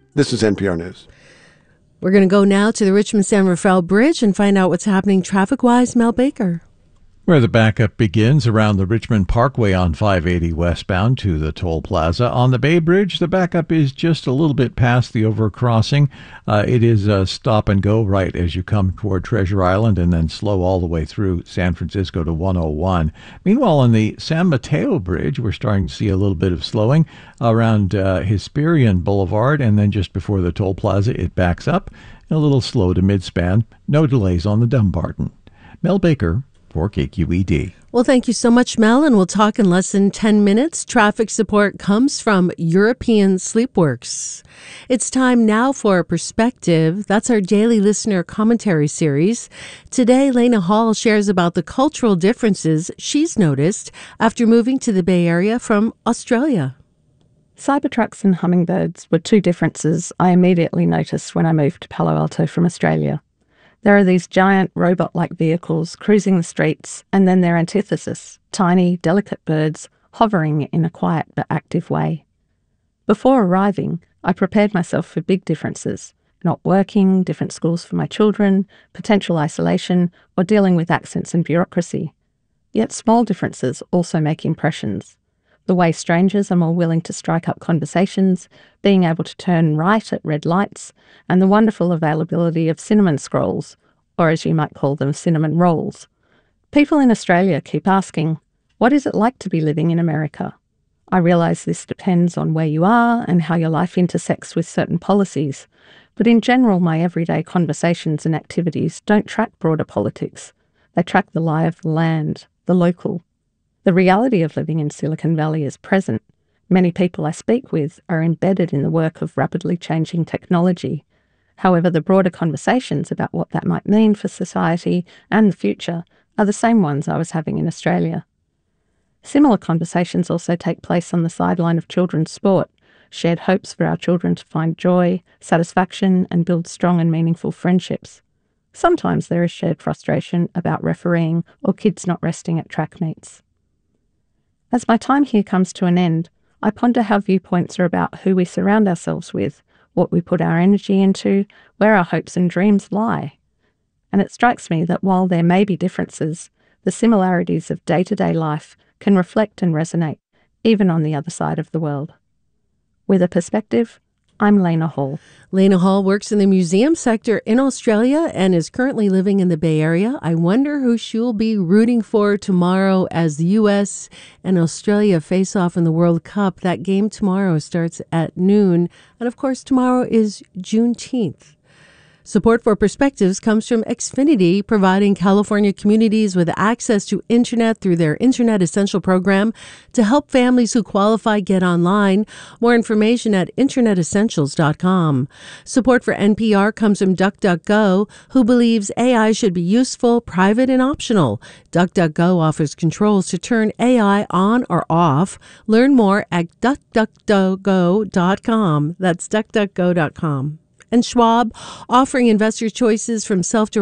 This is NPR News. We're going to go now to the Richmond-San Rafael Bridge and find out what's happening traffic-wise. Mel Baker. Where the backup begins around the Richmond Parkway on 580 westbound to the toll plaza. On the Bay Bridge, the backup is just a little bit past the overcrossing. It is stop and go right as you come toward Treasure Island and then slow all the way through San Francisco to 101. Meanwhile, on the San Mateo Bridge, we're starting to see a little bit of slowing around Hesperian Boulevard, and then just before the toll plaza, it backs up. A little slow to mid-span. No delays on the Dumbarton. Mel Baker for KQED. Well, thank you so much, Mel, and we'll talk in less than 10 minutes. Traffic support comes from European Sleepworks. It's time now for Perspective. That's our daily listener commentary series. Today, Lena Hall shares about the cultural differences she's noticed after moving to the Bay Area from Australia. Cybertrucks and hummingbirds were two differences I immediately noticed when I moved to Palo Alto from Australia. There are these giant robot-like vehicles cruising the streets, and then their antithesis, tiny, delicate birds hovering in a quiet but active way. Before arriving, I prepared myself for big differences, not working, different schools for my children, potential isolation, or dealing with accents and bureaucracy. Yet small differences also make impressions. The way strangers are more willing to strike up conversations, being able to turn right at red lights, and the wonderful availability of cinnamon scrolls, or as you might call them, cinnamon rolls. People in Australia keep asking, what is it like to be living in America? I realise this depends on where you are and how your life intersects with certain policies, but in general my everyday conversations and activities don't track broader politics. They track the lie of the land, the local. The reality of living in Silicon Valley is present. Many people I speak with are embedded in the work of rapidly changing technology. However, the broader conversations about what that might mean for society and the future are the same ones I was having in Australia. Similar conversations also take place on the sideline of children's sport, shared hopes for our children to find joy, satisfaction, and build strong and meaningful friendships. Sometimes there is shared frustration about refereeing or kids not resting at track meets. As my time here comes to an end, I ponder how viewpoints are about who we surround ourselves with, what we put our energy into, where our hopes and dreams lie. And it strikes me that while there may be differences, the similarities of day-to-day life can reflect and resonate, even on the other side of the world. With a perspective, I'm Lena Hall. Lena Hall works in the museum sector in Australia and is currently living in the Bay Area. I wonder who she'll be rooting for tomorrow as the U.S. and Australia face off in the World Cup. That game tomorrow starts at noon. And of course, tomorrow is Juneteenth. Support for Perspectives comes from Xfinity, providing California communities with access to internet through their Internet Essential program to help families who qualify get online. More information at internetessentials.com. Support for NPR comes from DuckDuckGo, who believes AI should be useful, private, and optional. DuckDuckGo offers controls to turn AI on or off. Learn more at duckduckgo.com. That's duckduckgo.com. And Schwab, offering investor choices from self